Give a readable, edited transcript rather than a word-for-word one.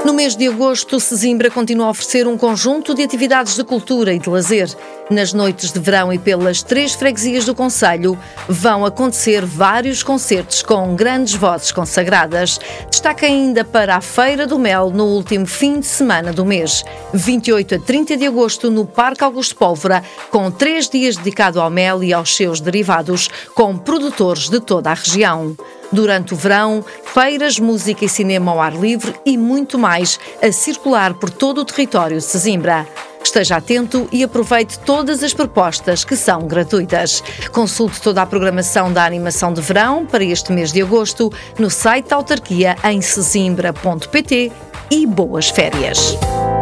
No mês de agosto, Sesimbra continua a oferecer um conjunto de atividades de cultura e de lazer. Nas noites de verão e pelas 3 freguesias do concelho vão acontecer vários concertos com grandes vozes consagradas. Destaca ainda para a Feira do Mel no último fim de semana do mês, 28 a 30 de agosto no Parque Augusto Pólvora, com 3 dias dedicado ao mel e aos seus derivados, com produtores de toda a região. Durante o verão, feiras, música e cinema ao ar livre e muito mais a circular por todo o território de Sesimbra. Esteja atento e aproveite todas as propostas que são gratuitas. Consulte toda a programação da animação de verão para este mês de agosto no site da autarquia em sesimbra.pt e boas férias!